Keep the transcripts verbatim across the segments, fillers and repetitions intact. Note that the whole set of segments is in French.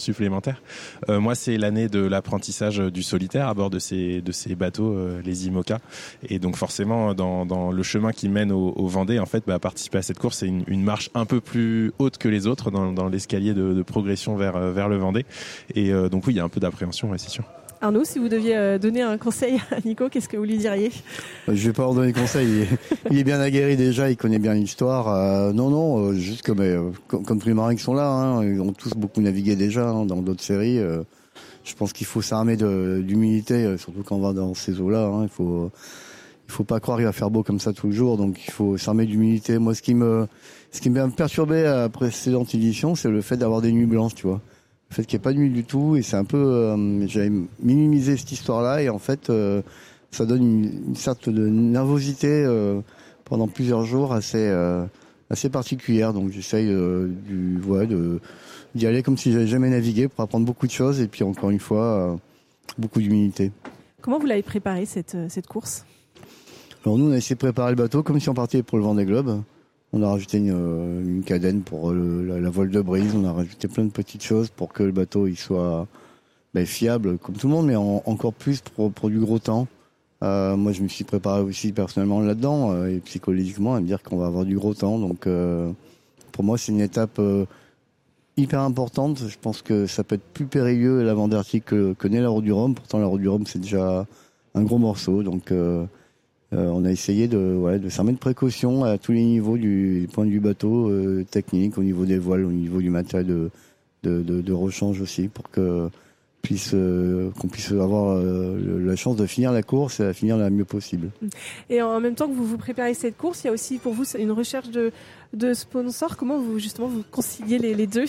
supplémentaire. Euh, moi, c'est l'année de l'apprentissage du solitaire à bord de ces de ces bateaux, euh, les IMOCA. Et donc forcément, dans dans le chemin qui mène au, au Vendée, en fait, bah, participer à cette course, c'est une, une marche un peu plus haute que les autres dans dans l'escalier de, de progression vers vers le Vendée. Et euh, donc oui, il y a un peu d'appréhension, ouais, c'est sûr. Arnaud, si vous deviez donner un conseil à Nico, qu'est-ce que vous lui diriez ? Je vais pas en donner conseil. Il est, il est bien aguerri déjà, il connaît bien l'histoire. Euh, non, non, euh, juste comme, euh, comme, comme tous les marins qui sont là, hein, ils ont tous beaucoup navigué déjà hein, dans d'autres séries. Euh, je pense qu'il faut s'armer de, d'humilité, euh, surtout quand on va dans ces eaux-là. Hein, il faut, il faut pas croire qu'il va faire beau comme ça tout le jour. Donc il faut s'armer d'humilité. Moi, ce qui me, ce qui m'a perturbé à la précédente édition, c'est le fait d'avoir des nuits blanches, tu vois. Le fait qu'il n'y ait pas de nuit du tout, et c'est un peu, euh, j'avais minimisé cette histoire-là, et en fait, euh, ça donne une, une sorte de nervosité euh, pendant plusieurs jours assez, euh, assez particulière. Donc j'essaye euh, du, ouais, de d'y aller comme si j'avais jamais navigué pour apprendre beaucoup de choses, et puis encore une fois, euh, beaucoup d'humilité. Comment vous l'avez préparé cette cette course ? Alors nous, on a essayé de préparer le bateau comme si on partait pour le Vendée Globe. On a rajouté une, une cadène pour le, la, la voile de brise. On a rajouté plein de petites choses pour que le bateau il soit ben, fiable comme tout le monde, mais en, encore plus pour, pour du gros temps. Euh, moi, je me suis préparé aussi personnellement là-dedans euh, et psychologiquement à me dire qu'on va avoir du gros temps. Donc, euh, pour moi, c'est une étape euh, hyper importante. Je pense que ça peut être plus périlleux l'Avent d'Arctique que, que n'est la Route du Rhum. Pourtant, la Route du Rhum, c'est déjà un gros morceau. Donc, euh, Euh, on a essayé de, ouais, de s'armer de précautions à tous les niveaux du, du point de vue bateau, euh, technique, au niveau des voiles, au niveau du matériel de, de, de, de rechange aussi, pour que puisse, euh, qu'on puisse avoir euh, la chance de finir la course et la finir le mieux possible. Et en même temps que vous vous préparez cette course, il y a aussi pour vous une recherche de, de sponsors. Comment vous justement vous conciliez les, les deux ?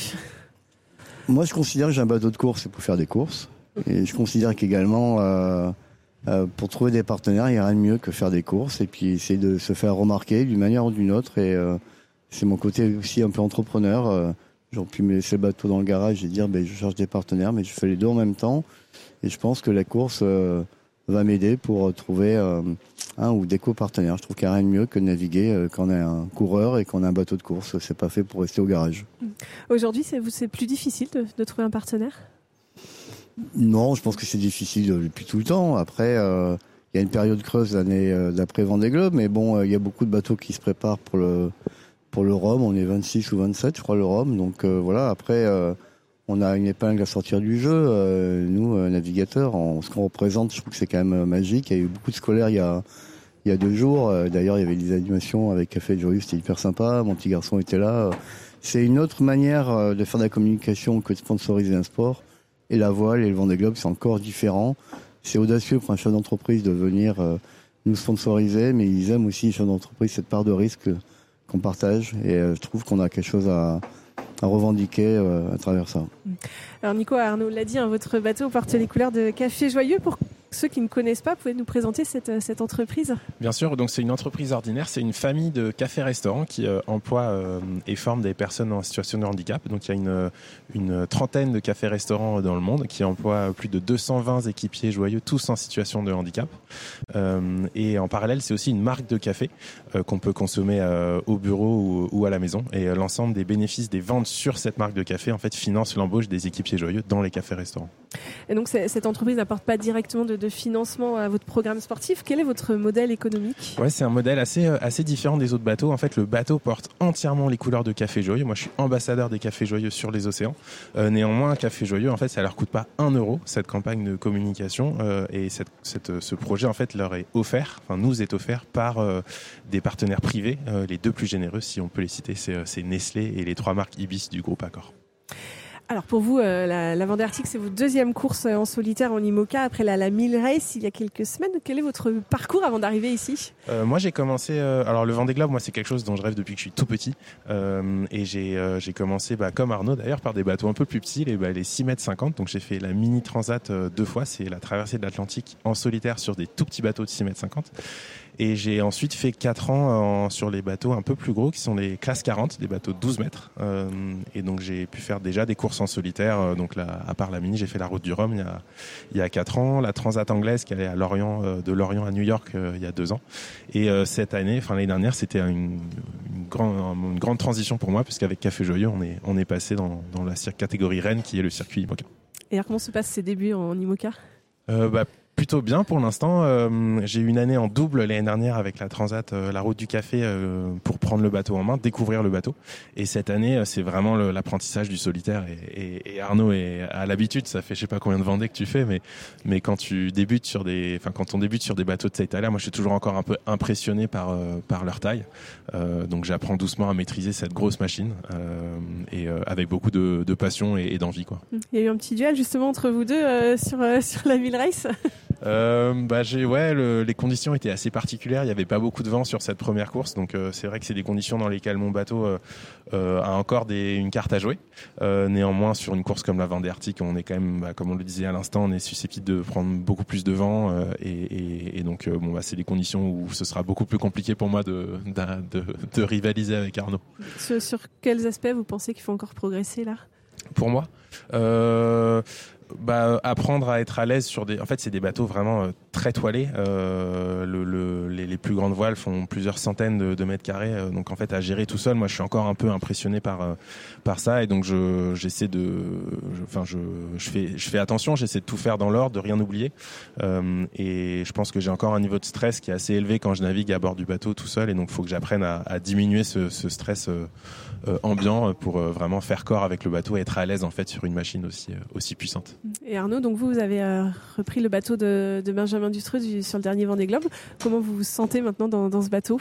Moi, je considère que j'ai un bateau de course pour faire des courses, et je considère qu'également euh, Euh, pour trouver des partenaires, il n'y a rien de mieux que faire des courses et puis essayer de se faire remarquer d'une manière ou d'une autre. Et euh, c'est mon côté aussi un peu entrepreneur. Euh, j'aurais pu me laisser le bateau dans le garage et dire ben, je cherche des partenaires, mais je fais les deux en même temps. Et je pense que la course euh, va m'aider pour trouver euh, un ou des co-partenaires. Je trouve qu'il n'y a rien de mieux que de naviguer euh, quand on est un coureur et qu'on a un bateau de course. C'est pas fait pour rester au garage. Aujourd'hui, c'est, c'est plus difficile de, de trouver un partenaire ? Non, je pense que c'est difficile depuis tout le temps. Après, euh, il y a une période creuse l'année euh, d'après Vendée Globe, mais bon, euh, il y a beaucoup de bateaux qui se préparent pour le pour le Rhum. On est vingt-six ou vingt-sept, je crois, le Rhum. Donc euh, voilà. Après, euh, on a une épingle à sortir du jeu. Euh, nous, euh, navigateurs, en, ce qu'on représente, je trouve que c'est quand même magique. Il y a eu beaucoup de scolaires il y a il y a deux jours. Euh, d'ailleurs, il y avait des animations avec Café de Joyeux, c'était hyper sympa. Mon petit garçon était là. C'est une autre manière euh, de faire de la communication que de sponsoriser un sport. Et la voile et le Vendée Globe, c'est encore différent. C'est audacieux pour un chef d'entreprise de venir euh, nous sponsoriser, mais ils aiment aussi, les chefs d'entreprise, cette part de risque qu'on partage. Et euh, je trouve qu'on a quelque chose à, à revendiquer euh, à travers ça. Alors Nico, Arnaud l'a dit, hein, votre bateau porte les couleurs de Café Joyeux. Pour ceux qui ne connaissent pas, pouvez-vous nous présenter cette, cette entreprise ? Bien sûr, donc c'est une entreprise ordinaire, c'est une famille de cafés-restaurants qui euh, emploie euh, et forme des personnes en situation de handicap. Donc il y a une, une trentaine de cafés-restaurants dans le monde qui emploient plus de deux cent vingt équipiers joyeux, tous en situation de handicap. Euh, et en parallèle, c'est aussi une marque de café euh, qu'on peut consommer euh, au bureau ou, ou à la maison. Et euh, l'ensemble des bénéfices des ventes sur cette marque de café en fait finance l'embauche des équipiers joyeux dans les cafés-restaurants. Et donc cette entreprise n'apporte pas directement de, de financement à votre programme sportif. Quel est votre modèle économique ? Ouais, c'est un modèle assez assez différent des autres bateaux. En fait, le bateau porte entièrement les couleurs de Café Joyeux. Moi, je suis ambassadeur des Cafés Joyeux sur les océans. Euh, néanmoins, Café Joyeux, en fait, ça leur coûte pas un euro cette campagne de communication euh, et cette, cette ce projet en fait leur est offert, enfin nous est offert par euh, des partenaires privés. Euh, les deux plus généreux, si on peut les citer, c'est, c'est Nestlé et les trois marques Ibis du groupe Accor. Alors pour vous, euh, la, la Vendée Arctique, c'est votre deuxième course en solitaire en IMOCA après la, la mille race il y a quelques semaines. Quel est votre parcours avant d'arriver ici ? euh, Moi, j'ai commencé. Euh, alors le Vendée Globe, moi, c'est quelque chose dont je rêve depuis que je suis tout petit. Euh, et j'ai euh, j'ai commencé, bah, comme Arnaud d'ailleurs, par des bateaux un peu plus petits, les, bah, les six mètres cinquante. Donc j'ai fait la mini transat euh, deux fois. C'est la traversée de l'Atlantique en solitaire sur des tout petits bateaux de six mètres cinquante. Et j'ai ensuite fait quatre ans en, sur les bateaux un peu plus gros, qui sont les classes quarante, des bateaux de douze mètres. Euh, et donc j'ai pu faire déjà des courses en solitaire. Euh, donc là, à part la Mini, j'ai fait la Route du Rhum il y a il y a quatre ans, la Transat anglaise qui allait à Lorient, euh, de Lorient à New York euh, il y a deux ans. Et euh, cette année, enfin l'année dernière, c'était une, une, grand, une grande transition pour moi, puisqu'avec Café Joyeux, on est on est passé dans dans la catégorie Rennes, qui est le circuit IMOCA. Et alors comment se passent ces débuts en IMOCA? Euh, bah, plutôt bien pour l'instant. Euh, j'ai eu une année en double l'année dernière avec la Transat, euh, la Route du Café, euh, pour prendre le bateau en main, découvrir le bateau. Et cette année, euh, c'est vraiment le, l'apprentissage du solitaire. Et, et, et Arnaud est à l'habitude. Ça fait je sais pas combien de Vendée que tu fais, mais mais quand tu débutes sur des, enfin quand on débute sur des bateaux de cette taille-là, moi je suis toujours encore un peu impressionné par euh, par leur taille. Euh, donc j'apprends doucement à maîtriser cette grosse machine euh, et euh, avec beaucoup de, de passion et, et d'envie, quoi. Il y a eu un petit duel justement entre vous deux euh, sur euh, sur la Mille Race. Euh, bah j'ai ouais le, les conditions étaient assez particulières, il y avait pas beaucoup de vent sur cette première course, donc euh, c'est vrai que c'est des conditions dans lesquelles mon bateau euh, euh, a encore des, une carte à jouer. Euh, néanmoins sur une course comme la Vendée Arctique, on est quand même, bah, comme on le disait à l'instant, on est susceptible de prendre beaucoup plus de vent euh, et, et, et donc euh, bon bah c'est des conditions où ce sera beaucoup plus compliqué pour moi de de, de, de rivaliser avec Arnaud. Sur, sur quels aspects vous pensez qu'il faut encore progresser là? Pour moi, euh, bah, apprendre à être à l'aise sur des. En fait, c'est des bateaux vraiment euh, très toilés. Euh, le, le, les, les plus grandes voiles font plusieurs centaines de, de mètres carrés. Euh, donc, en fait, à gérer tout seul, moi, je suis encore un peu impressionné par euh, par ça. Et donc, je j'essaie de. Enfin, je, je fais je fais attention. J'essaie de tout faire dans l'ordre, de rien oublier. Euh, et je pense que j'ai encore un niveau de stress qui est assez élevé quand je navigue à bord du bateau tout seul. Et donc, il faut que j'apprenne à, à diminuer ce, ce stress euh, euh, ambiant pour euh, vraiment faire corps avec le bateau et être à l'aise en fait sur une machine aussi euh, aussi puissante. Et Arnaud, donc vous, vous avez euh, repris le bateau de, de Benjamin Dutreux du, sur le dernier Vendée Globe. Comment vous vous sentez maintenant dans, dans ce bateau?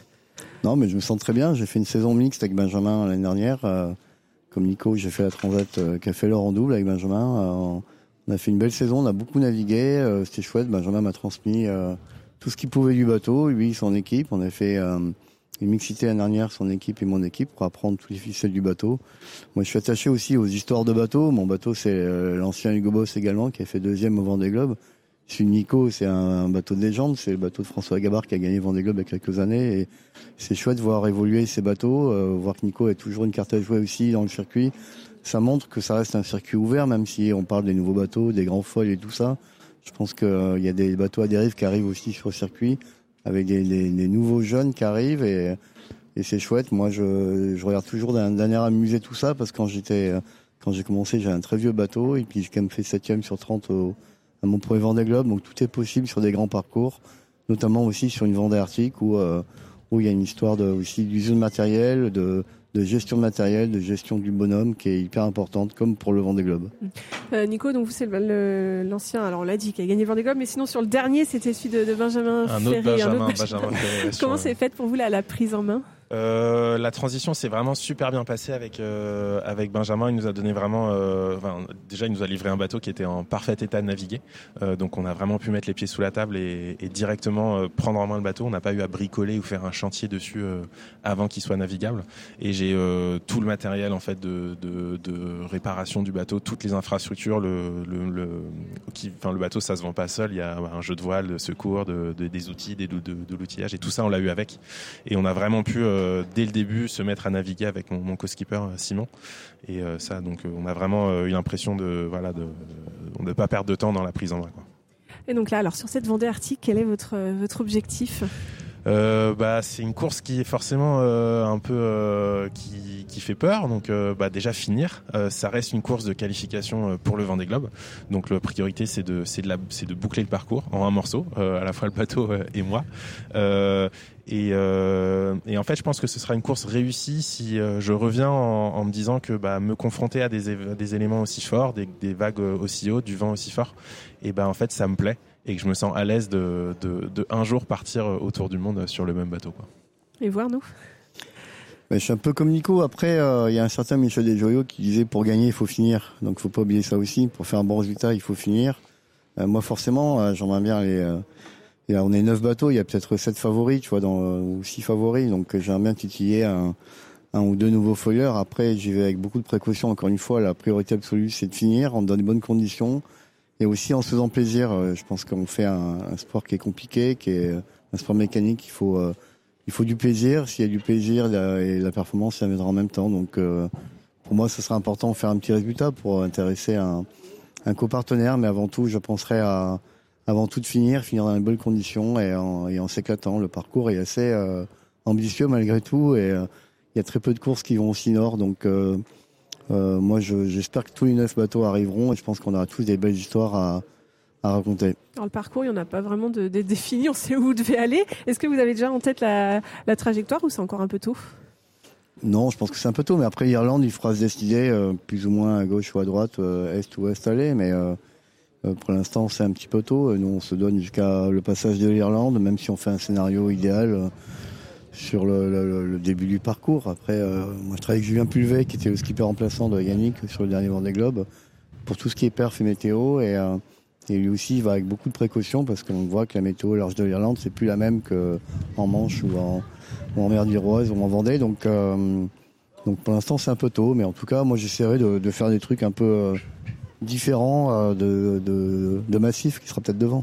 Non, mais je me sens très bien. J'ai fait une saison mixte avec Benjamin l'année dernière. Euh, comme Nico, j'ai fait la Transat euh, Café l'Or en double avec Benjamin. Euh, on a fait une belle saison, on a beaucoup navigué. Euh, c'était chouette. Benjamin m'a transmis euh, tout ce qu'il pouvait du bateau, lui, son équipe. On a fait euh, une mixité l'année dernière, son équipe et mon équipe, pour apprendre tous les ficelles du bateau. Moi, je suis attaché aussi aux histoires de bateaux. Mon bateau, c'est euh, l'ancien Hugo Boss également, qui a fait deuxième au Vendée Globe. Celui de Nico, c'est un, un bateau de légende. C'est le bateau de François Gabard qui a gagné le Vendée Globe il y a quelques années. Et c'est chouette de voir évoluer ces bateaux, euh, voir que Nico a toujours une carte à jouer aussi dans le circuit. Ça montre que ça reste un circuit ouvert, même si on parle des nouveaux bateaux, des grands foils et tout ça. Je pense qu'il euh, y a des bateaux à dérive qui arrivent aussi sur le circuit, avec des, des, des nouveaux jeunes qui arrivent, et, et c'est chouette. Moi, je, je regarde toujours d'un, d'un air amusé tout ça, parce que quand j'étais, quand j'ai commencé, j'avais un très vieux bateau, et puis j'ai quand même fait septième sur trente au, à mon premier Vendée Globe, donc tout est possible sur des grands parcours, notamment aussi sur une Vendée Arctique où euh, où il y a une histoire de, aussi d'usine de matériel, de de gestion de matériel, de gestion du bonhomme qui est hyper importante, comme pour le Vendée Globe. Euh, Nico, donc vous c'est le, le, l'ancien, alors on l'a dit, qui a gagné le Vendée Globe, mais sinon sur le dernier, c'était celui de, de Benjamin un Ferré. Autre Benjamin, un autre Benjamin Ferré. Comment c'est fait pour vous la, la prise en main? Euh, la transition s'est vraiment super bien passée avec euh, avec Benjamin. Il nous a donné vraiment, euh, enfin, déjà il nous a livré un bateau qui était en parfait état de naviguer. Euh, donc on a vraiment pu mettre les pieds sous la table et, et directement euh, prendre en main le bateau. On n'a pas eu à bricoler ou faire un chantier dessus euh, avant qu'il soit navigable. Et j'ai euh, tout le matériel en fait de, de, de réparation du bateau, toutes les infrastructures. Le, le, le, qui, enfin, le bateau ça se vend pas seul. Il y a un jeu de voile, de secours, de, de, des outils, des, de, de l'outillage et tout ça on l'a eu avec. Et on a vraiment pu euh, dès le début se mettre à naviguer avec mon, mon co-skipper Simon, et euh, ça donc euh, on a vraiment euh, eu l'impression de voilà de ne pas perdre de temps dans la prise en main, quoi. Et donc là, alors sur cette Vendée Arctique, quel est votre votre objectif? Euh, bah c'est une course qui est forcément euh, un peu euh, qui, qui fait peur, donc euh, bah déjà finir. Euh, ça reste une course de qualification pour le Vendée Globe, donc la priorité c'est de c'est de la c'est de boucler le parcours en un morceau, euh, à la fois le bateau euh, et moi. Euh, Et, euh, et en fait, je pense que ce sera une course réussie si euh, je reviens en, en me disant que bah, me confronter à des, é- des éléments aussi forts, des, des vagues aussi hautes, du vent aussi fort, et ben en fait, ça me plaît et que je me sens à l'aise de, de, de un jour partir autour du monde sur le même bateau, quoi. Et voir nous. Mais je suis un peu comme Nico. Après, il euh, y a un certain Michel Desjoyaux qui disait pour gagner, il faut finir. Donc, faut pas oublier ça aussi. Pour faire un bon résultat, il faut finir. Euh, moi, forcément, euh, j'aimerais bien les. Euh, Et là, on est neuf bateaux, il y a peut-être sept favoris, tu vois, dans, ou six favoris. Donc, j'aimerais bien titiller un, un ou deux nouveaux foileurs. Après, j'y vais avec beaucoup de précautions. Encore une fois, la priorité absolue, c'est de finir en dans de bonnes conditions et aussi en se faisant plaisir. Je pense qu'on fait un, un sport qui est compliqué, qui est un sport mécanique, il faut, euh, il faut du plaisir. S'il y a du plaisir la, et la performance, ça viendra en même temps. Donc, euh, pour moi, ce sera important de faire un petit résultat pour intéresser un, un copartenaire. Mais avant tout, je penserai à, avant tout de finir, finir dans de bonnes conditions et en, et en s'éclatant. Le parcours est assez euh, ambitieux malgré tout et euh, il y a très peu de courses qui vont au nord. Donc, euh, euh, moi, je, j'espère que tous les neuf bateaux arriveront et je pense qu'on aura tous des belles histoires à à raconter. Alors le parcours, il n'y en a pas vraiment de, de défini, on sait où vous devez aller. Est-ce que vous avez déjà en tête la, la trajectoire ou c'est encore un peu tôt ? Non, je pense que c'est un peu tôt, mais après l'Irlande, il faudra se décider euh, plus ou moins à gauche ou à droite, euh, est ou ouest aller, mais euh, euh, pour l'instant c'est un petit peu tôt. Nous on se donne jusqu'à le passage de l'Irlande, même si on fait un scénario idéal euh, sur le, le, le début du parcours. Après, euh, moi je travaille avec Julien Pulvé, qui était le skipper remplaçant de Yannick sur le dernier Vendée Globe, pour tout ce qui est perf et météo, et euh, Et lui aussi, il va avec beaucoup de précautions parce qu'on voit que la météo au large de l'Irlande, c'est plus la même qu'en Manche ou en, ou en mer d'Iroise ou en Vendée. Donc, euh, donc pour l'instant, c'est un peu tôt. Mais en tout cas, moi, j'essaierai de, de faire des trucs un peu euh, différents euh, de, de, de Massif qui sera peut-être devant.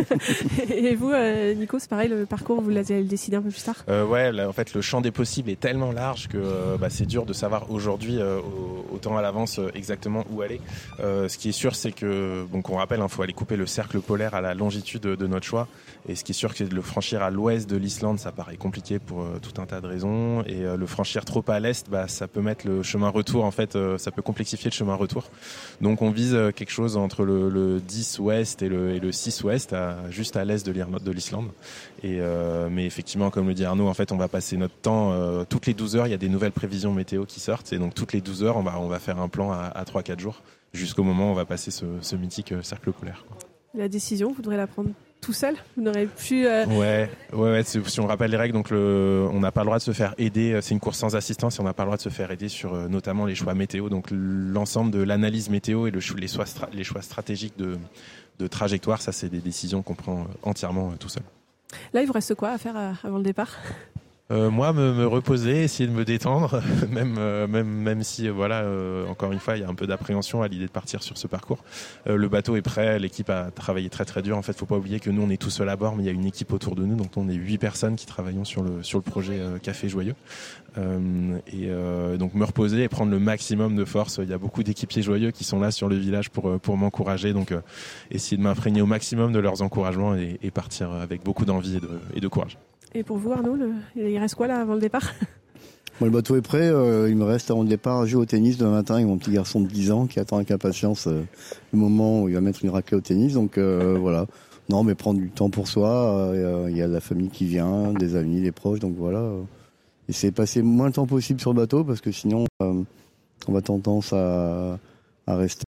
Et vous, euh, Nico, c'est pareil, le parcours, vous l'avez décidé un peu plus tard ? euh, Ouais, là, en fait, le champ des possibles est tellement large que euh, bah, c'est dur de savoir aujourd'hui, euh, autant à l'avance, euh, exactement où aller. Euh, ce qui est sûr, c'est que, bon, qu'on rappelle, il hein, faut aller couper le cercle polaire à la longitude de, de notre choix. Et ce qui est sûr, c'est de le franchir à l'ouest de l'Islande, ça paraît compliqué pour euh, tout un tas de raisons. Et euh, le franchir trop à l'est, bah, ça peut mettre le chemin retour, en fait, euh, ça peut complexifier le chemin retour. Donc on vise euh, quelque chose entre le, le dix ouest et le, et le six ouest. À, juste à l'est de l'Islande. Et euh, mais effectivement, comme le dit Arnaud, en fait, on va passer notre temps euh, toutes les douze heures. Il y a des nouvelles prévisions météo qui sortent, et donc toutes les douze heures, on va on va faire un plan à, à trois quatre jours jusqu'au moment où on va passer ce, ce mythique cercle polaire, quoi. La décision, vous devrez la prendre tout seul. Vous n'aurez plus. Euh... Ouais, ouais, ouais. Si on rappelle les règles, donc le, on n'a pas le droit de se faire aider. C'est une course sans assistance et on n'a pas le droit de se faire aider sur euh, notamment les choix météo. Donc l'ensemble de l'analyse météo et le, les, choix stra- les choix stratégiques de, de trajectoire, ça c'est des décisions qu'on prend entièrement euh, tout seul. Là, il vous reste quoi à faire euh, avant le départ ? Euh, moi, me, me reposer, essayer de me détendre, même euh, même même si euh, voilà, euh, encore une fois, il y a un peu d'appréhension à l'idée de partir sur ce parcours. Euh, le bateau est prêt, l'équipe a travaillé très très dur. En fait, faut pas oublier que nous, on est tout seul à bord, mais il y a une équipe autour de nous, donc on est huit personnes qui travaillons sur le sur le projet euh, Café Joyeux. Euh, et euh, donc me reposer et prendre le maximum de force. Il y a beaucoup d'équipiers joyeux qui sont là sur le village pour pour m'encourager, donc euh, essayer de m'imprégner au maximum de leurs encouragements et, et partir avec beaucoup d'envie et de, et de courage. Et pour vous, Arnaud, le... il reste quoi là avant le départ ? Moi, le bateau est prêt. Euh, il me reste avant le départ à jouer au tennis demain matin avec mon petit garçon de dix ans qui attend avec impatience euh, le moment où il va mettre une raclée au tennis. Donc euh, voilà. Non, mais prendre du temps pour soi. Il euh, y a la famille qui vient, des amis, des proches. Donc voilà. Essayer de passer le moins de temps possible sur le bateau parce que sinon, euh, on va tendance à, à rester